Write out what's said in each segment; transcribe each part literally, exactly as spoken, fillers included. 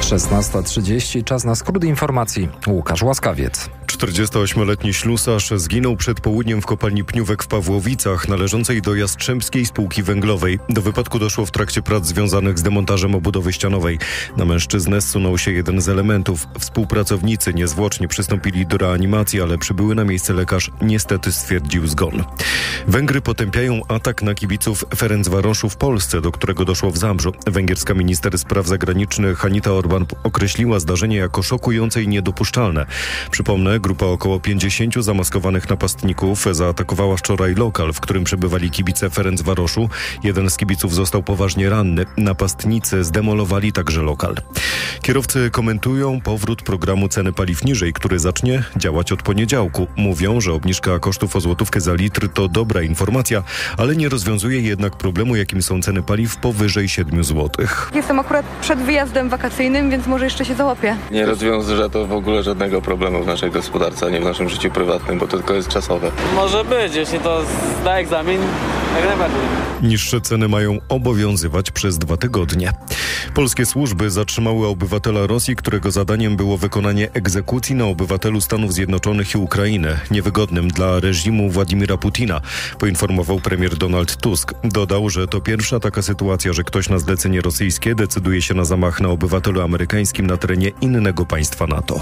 szesnasta trzydzieści, czas na skrót informacji. Łukasz Łaskawiec. czterdziestoośmioletni ślusarz zginął przed południem w kopalni Pniówek w Pawłowicach, należącej do Jastrzębskiej Spółki Węglowej. Do wypadku doszło w trakcie prac związanych z demontażem obudowy ścianowej. Na mężczyznę zsunął się jeden z elementów. Współpracownicy niezwłocznie przystąpili do reanimacji, ale przybyły na miejsce lekarz niestety stwierdził zgon. Węgry potępiają atak na kibiców Ferencvaroszu w Polsce, do którego doszło w Zabrzu. Węgierska minister spraw zagranicznych Anita Orban określiła zdarzenie jako szokujące i niedopuszczalne. Przypomnę, grupa około pięćdziesięciu zamaskowanych napastników zaatakowała wczoraj lokal, w którym przebywali kibice Ferencvaroszu. Jeden z kibiców został poważnie ranny. Napastnicy zdemolowali także lokal. Kierowcy komentują powrót programu ceny paliw niżej, który zacznie działać od poniedziałku. Mówią, że obniżka kosztów o złotówkę za litr to dobra informacja, ale nie rozwiązuje jednak problemu, jakim są ceny paliw powyżej siedmiu złotych. Jestem akurat przed wyjazdem wakacyjnym, więc może jeszcze się załapię. Nie rozwiąże to w ogóle żadnego problemu w naszej gospodarce, a nie w naszym życiu prywatnym, bo to tylko jest czasowe. Może być, jeśli to zda egzamin, jak najbardziej. Niższe ceny mają obowiązywać przez dwa tygodnie. Polskie służby zatrzymały obywatela Rosji, którego zadaniem było wykonanie egzekucji na obywatelu Stanów Zjednoczonych i Ukrainy, niewygodnym dla reżimu Władimira Putina, poinformował premier Donald Tusk. Dodał, że to pierwsza taka sytuacja, że ktoś na zlecenie rosyjskie decyduje się na zamach na obywatelu amerykańskim na terenie innego państwa NATO.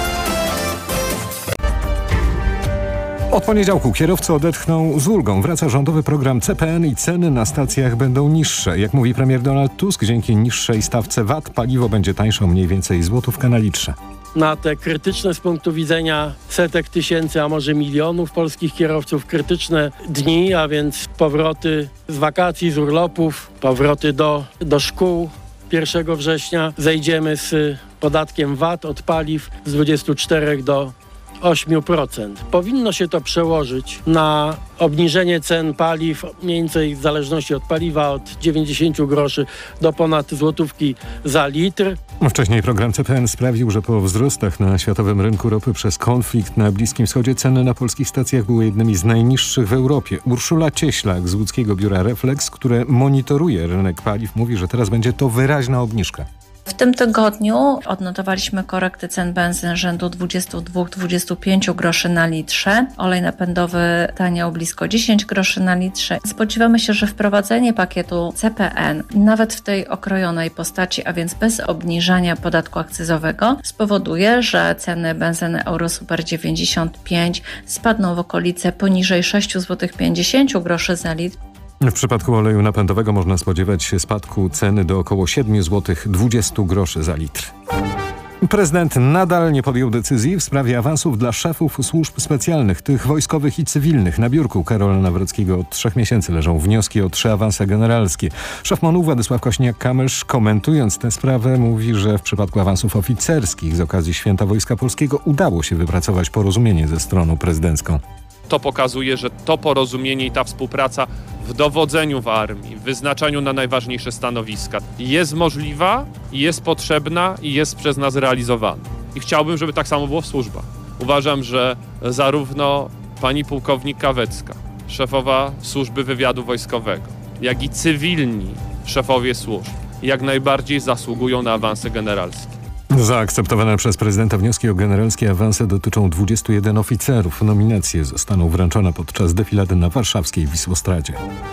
Od poniedziałku kierowcy odetchną z ulgą. Wraca rządowy program C P N i ceny na stacjach będą niższe. Jak mówi premier Donald Tusk, dzięki niższej stawce V A T paliwo będzie tańsze o mniej więcej złotówkę na litrze. Na te krytyczne z punktu widzenia setek tysięcy, a może milionów polskich kierowców krytyczne dni, a więc powroty z wakacji, z urlopów, powroty do, do szkół. pierwszego września zejdziemy z podatkiem V A T od paliw z dwudziestu czterech do ośmiu procent. Powinno się to przełożyć na obniżenie cen paliw, mniej więcej w zależności od paliwa od dziewięćdziesięciu groszy do ponad złotówki za litr. Wcześniej program C P N sprawił, że po wzrostach na światowym rynku ropy przez konflikt na Bliskim Wschodzie ceny na polskich stacjach były jednymi z najniższych w Europie. Urszula Cieślak z łódzkiego biura Reflex, które monitoruje rynek paliw, mówi, że teraz będzie to wyraźna obniżka. W tym tygodniu odnotowaliśmy korekty cen benzyn rzędu dwudziestu dwóch do dwudziestu pięciu groszy na litrze. Olej napędowy taniał blisko dziesięć groszy na litrze. Spodziewamy się, że wprowadzenie pakietu C P N, nawet w tej okrojonej postaci, a więc bez obniżania podatku akcyzowego, spowoduje, że ceny benzyny Eurosuper dziewięćdziesiąt pięć spadną w okolice poniżej sześć złotych pięćdziesiąt groszy za litr. W przypadku oleju napędowego można spodziewać się spadku ceny do około siedmiu złotych dwudziestu groszy za litr. Prezydent nadal nie podjął decyzji w sprawie awansów dla szefów służb specjalnych, tych wojskowych i cywilnych. Na biurku Karola Nawrockiego od trzech miesięcy leżą wnioski o trzy awanse generalskie. Szef MON-u Władysław Kośniak-Kamysz, komentując tę sprawę, mówi, że w przypadku awansów oficerskich z okazji Święta Wojska Polskiego udało się wypracować porozumienie ze stroną prezydencką. To pokazuje, że to porozumienie i ta współpraca w dowodzeniu w armii, w wyznaczaniu na najważniejsze stanowiska jest możliwa, jest potrzebna i jest przez nas realizowana. I chciałbym, żeby tak samo było w służbach. Uważam, że zarówno pani pułkownik Kawecka, szefowa służby wywiadu wojskowego, jak i cywilni szefowie służb jak najbardziej zasługują na awanse generalskie. Zaakceptowane przez prezydenta wnioski o generalskie awanse dotyczą dwudziestu jeden oficerów. Nominacje zostaną wręczone podczas defilady na warszawskiej Wisłostradzie.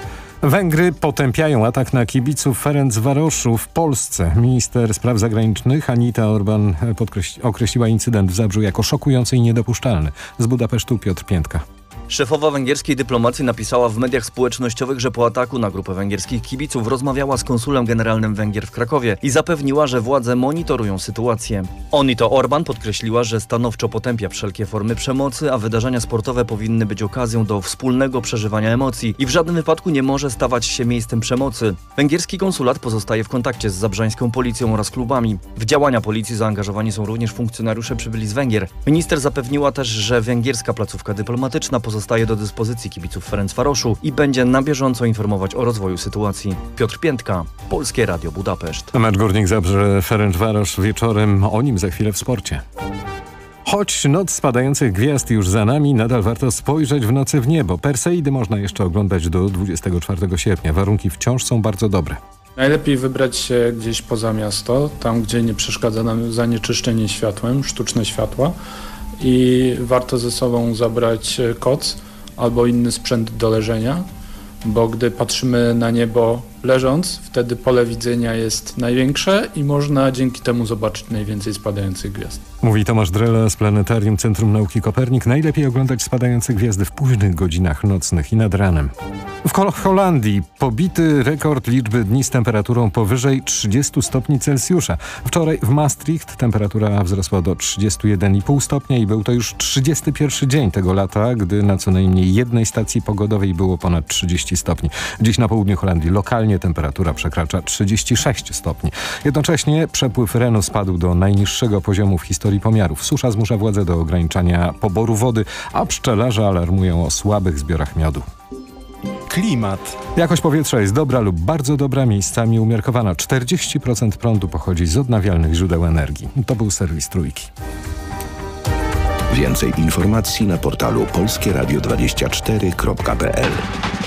Węgry potępiają atak na kibiców Ferencvaroszu w Polsce. Minister spraw zagranicznych Anita Orban określiła incydent w Zabrzu jako szokujący i niedopuszczalny. Z Budapesztu Piotr Piętka. Szefowa węgierskiej dyplomacji napisała w mediach społecznościowych, że po ataku na grupę węgierskich kibiców rozmawiała z konsulem generalnym Węgier w Krakowie i zapewniła, że władze monitorują sytuację. Onito Orban podkreśliła, że stanowczo potępia wszelkie formy przemocy, a wydarzenia sportowe powinny być okazją do wspólnego przeżywania emocji i w żadnym wypadku nie może stawać się miejscem przemocy. Węgierski konsulat pozostaje w kontakcie z zabrzańską policją oraz klubami. W działania policji zaangażowani są również funkcjonariusze przybyli z Węgier. Minister zapewniła też, że węgierska placówka dyplomatyczna pozostaje do dyspozycji kibiców Ferencvaroszu i będzie na bieżąco informować o rozwoju sytuacji. Piotr Piętka, Polskie Radio Budapeszt. Mecz Górnik Zabrze Ferencvaros wieczorem, o nim za chwilę w sporcie. Choć noc spadających gwiazd już za nami, nadal warto spojrzeć w nocy w niebo. Perseidy można jeszcze oglądać do dwudziestego czwartego sierpnia. Warunki wciąż są bardzo dobre. Najlepiej wybrać się gdzieś poza miasto, tam gdzie nie przeszkadza nam zanieczyszczenie światłem, sztuczne światła i warto ze sobą zabrać koc albo inny sprzęt do leżenia, bo gdy patrzymy na niebo leżąc, wtedy pole widzenia jest największe i można dzięki temu zobaczyć najwięcej spadających gwiazd. Mówi Tomasz Drela z Planetarium Centrum Nauki Kopernik. Najlepiej oglądać spadające gwiazdy w późnych godzinach nocnych i nad ranem. W Holandii pobity rekord liczby dni z temperaturą powyżej trzydziestu stopni Celsjusza. Wczoraj w Maastricht temperatura wzrosła do trzydziestu jeden i pół stopnia i był to już trzydziesty pierwszy dzień tego lata, gdy na co najmniej jednej stacji pogodowej było ponad trzydzieści stopni. Dziś na południu Holandii lokalnie temperatura przekracza trzydzieści sześć stopni. Jednocześnie przepływ Renu spadł do najniższego poziomu w historii pomiarów. Susza zmusza władze do ograniczania poboru wody, a pszczelarze alarmują o słabych zbiorach miodu. Klimat. Jakość powietrza jest dobra lub bardzo dobra, miejscami umiarkowana. czterdzieści procent prądu pochodzi z odnawialnych źródeł energii. To był serwis Trójki. Więcej informacji na portalu polskie radio dwadzieścia cztery kropka p l.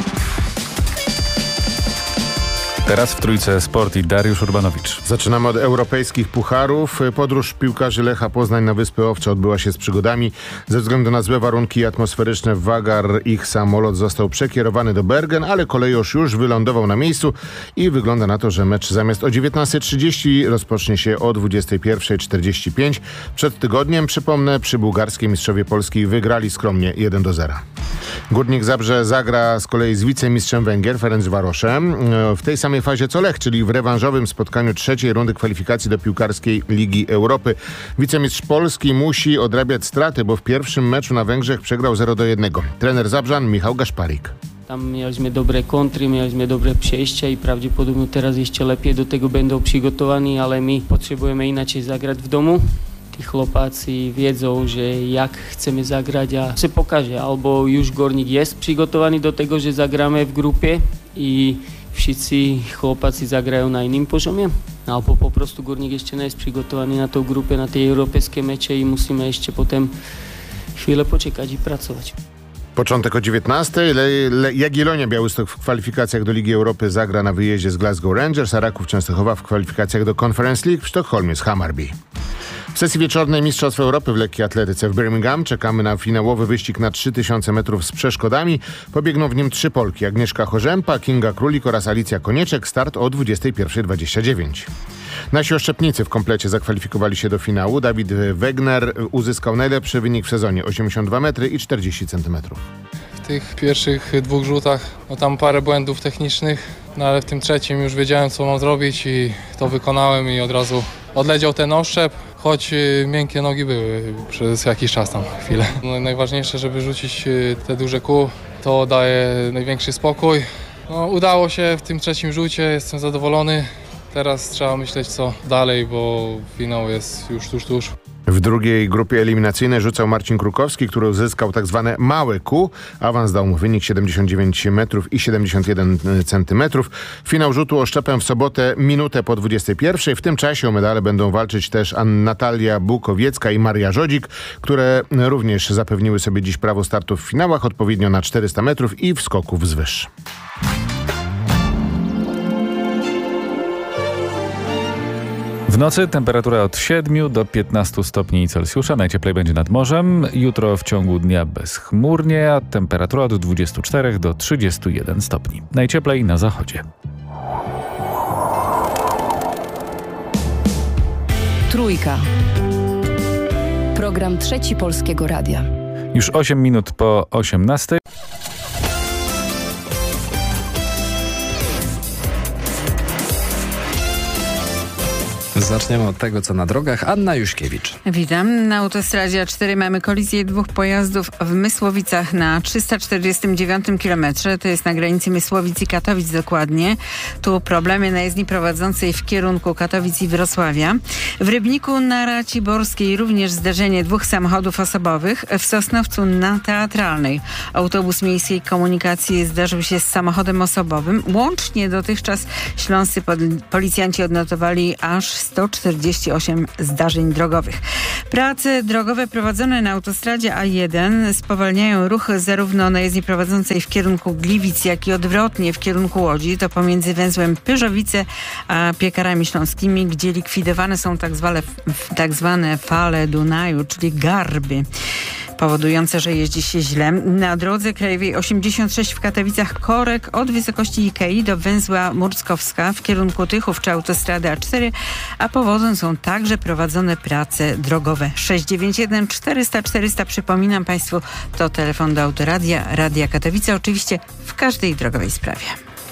Teraz w Trójce Sport i Dariusz Urbanowicz. Zaczynamy od europejskich pucharów. Podróż piłkarzy Lecha Poznań na Wyspy Owcze odbyła się z przygodami. Ze względu na złe warunki atmosferyczne w Wagar ich samolot został przekierowany do Bergen, ale kolejorz już wylądował na miejscu i wygląda na to, że mecz zamiast o dziewiętnasta trzydzieści rozpocznie się o dwudziesta pierwsza czterdzieści pięć. Przed tygodniem, przypomnę, przy bułgarskie mistrzowie Polski wygrali skromnie jeden do zera. Górnik Zabrze zagra z kolei z wicemistrzem Węgier Ferencvaroszem w tej samej fazie co Lech, czyli w rewanżowym spotkaniu trzeciej rundy kwalifikacji do piłkarskiej Ligi Europy. Wicemistrz Polski musi odrabiać straty, bo w pierwszym meczu na Węgrzech przegrał zero do jednego. Trener Zabrzan Michał Gaszparik. Tam mieliśmy dobre kontry, mieliśmy dobre przejścia i prawdopodobnie teraz jeszcze lepiej do tego będą przygotowani, ale my potrzebujemy inaczej zagrać w domu. Ci chłopacy wiedzą, że jak chcemy zagrać, a się pokaże. Albo już Górnik jest przygotowany do tego, że zagramy w grupie i wszyscy chłopacy zagrają na innym poziomie, albo po prostu Górnik jeszcze nie jest przygotowany na tą grupę, na te europejskie mecze i musimy jeszcze potem chwilę poczekać i pracować. Początek o dziewiętnastej. Le, Le, Jagiellonia Białystok w kwalifikacjach do Ligi Europy zagra na wyjeździe z Glasgow Rangers, a Raków Częstochowa w kwalifikacjach do Conference League w Sztokholmie z Hammarby. W sesji wieczornej Mistrzostw Europy w lekkiej atletyce w Birmingham czekamy na finałowy wyścig na trzy tysiące metrów z przeszkodami. Pobiegną w nim trzy Polki: Agnieszka Chorzępa, Kinga Królik oraz Alicja Konieczek. Start o dwudziesta pierwsza dwadzieścia dziewięć. Nasi oszczepnicy w komplecie zakwalifikowali się do finału. Dawid Wegner uzyskał najlepszy wynik w sezonie: osiemdziesiąt dwa metry i czterdzieści centymetrów. W tych pierwszych dwóch rzutach no tam parę błędów technicznych, no ale w tym trzecim już wiedziałem, co mam zrobić i to wykonałem i od razu odleciał ten oszczep, choć miękkie nogi były przez jakiś czas tam, chwilę. No, najważniejsze, żeby rzucić te duże kół, to daje największy spokój. No, udało się w tym trzecim rzucie, jestem zadowolony. Teraz trzeba myśleć, co dalej, bo finał jest już tuż, tuż. W drugiej grupie eliminacyjnej rzucał Marcin Krukowski, który uzyskał tak zwane małe kół. Awans dał mu wynik siedemdziesiąt dziewięć metrów i siedemdziesiąt jeden centymetrów. Finał rzutu oszczepem w sobotę minutę po dwudziestej pierwszej. W tym czasie o medale będą walczyć też Natalia Bukowiecka i Maria Żodzik, które również zapewniły sobie dziś prawo startu w finałach, odpowiednio na czterysta metrów i w skoku wzwyż. W nocy temperatura od siedmiu do piętnastu stopni Celsjusza. Najcieplej będzie nad morzem. Jutro w ciągu dnia bezchmurnie, a temperatura od dwudziestu czterech do trzydziestu jeden stopni. Najcieplej na zachodzie. Trójka. Program Trzeci Polskiego Radia. Już osiem minut po osiemnastej. Zaczniemy od tego, co na drogach. Anna Juśkiewicz. Witam. Na autostradzie A cztery mamy kolizję dwóch pojazdów w Mysłowicach na trzysta czterdziestym dziewiątym kilometrze. To jest na granicy Mysłowic i Katowic dokładnie. Tu problemy na jezdni prowadzącej w kierunku Katowic i Wrocławia. W Rybniku na Raciborskiej również zdarzenie dwóch samochodów osobowych. W Sosnowcu na Teatralnej autobus miejskiej komunikacji zdarzył się z samochodem osobowym. Łącznie dotychczas śląscy policjanci odnotowali aż sto czterdzieści osiem zdarzeń drogowych. Prace drogowe prowadzone na autostradzie A jeden spowalniają ruch zarówno na jezdni prowadzącej w kierunku Gliwic, jak i odwrotnie w kierunku Łodzi. To pomiędzy węzłem Pyrzowice a Piekarami Śląskimi, gdzie likwidowane są tak zwane, tak zwane fale Dunaju, czyli garby, powodujące, że jeździ się źle. Na drodze krajowej osiemdziesiąt sześć w Katowicach korek od wysokości Ikei do węzła Murckowska w kierunku Tychów czy autostrady A cztery, a powodem są także prowadzone prace drogowe. sześć dziewięć jeden czterysta czterysta, przypominam Państwu, to telefon do Autoradia, Radia Katowice, oczywiście w każdej drogowej sprawie.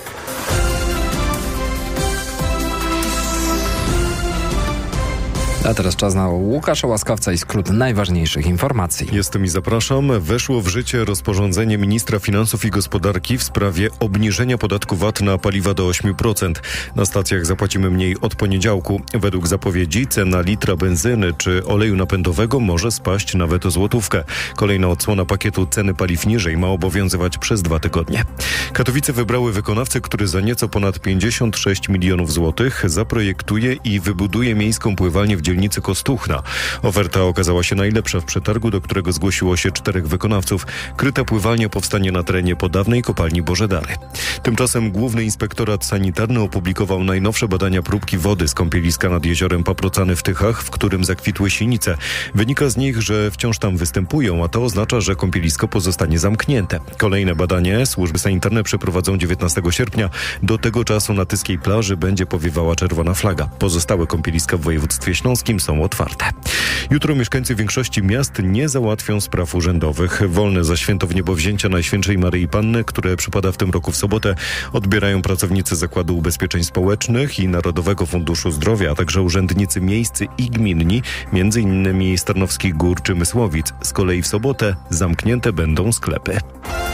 A teraz czas na Łukasza Łaskawca i skrót najważniejszych informacji. Jestem i zapraszam. Weszło w życie rozporządzenie ministra finansów i gospodarki w sprawie obniżenia podatku V A T na paliwa do osiem procent. Na stacjach zapłacimy mniej od poniedziałku. Według zapowiedzi cena litra benzyny czy oleju napędowego może spaść nawet o złotówkę. Kolejna odsłona pakietu ceny paliw niżej ma obowiązywać przez dwa tygodnie. Katowice wybrały wykonawcę, który za nieco ponad pięćdziesiąt sześć milionów złotych zaprojektuje i wybuduje miejską pływalnię w dzielnicy Kostuchna. Oferta okazała się najlepsza w przetargu, do którego zgłosiło się czterech wykonawców. Kryta pływalnia powstanie na terenie po dawnej kopalni Bożedary. Tymczasem Główny Inspektorat Sanitarny opublikował najnowsze badania próbki wody z kąpieliska nad jeziorem Paprocany w Tychach, w którym zakwitły sinice. Wynika z nich, że wciąż tam występują, a to oznacza, że kąpielisko pozostanie zamknięte. Kolejne badanie służby sanitarne przeprowadzą dziewiętnastego sierpnia. Do tego czasu na tyskiej plaży będzie powiewała czerwona flaga. Pozostałe kąpieliska w województwie śląskim są otwarte. Jutro mieszkańcy większości miast nie załatwią spraw urzędowych. Wolne za święto Wniebowzięcia Najświętszej Maryi Panny, które przypada w tym roku w sobotę, odbierają pracownicy Zakładu Ubezpieczeń Społecznych i Narodowego Funduszu Zdrowia, a także urzędnicy miejscy i gminni, między innymi z Tarnowskich Gór czy Mysłowic. Z kolei w sobotę zamknięte będą sklepy.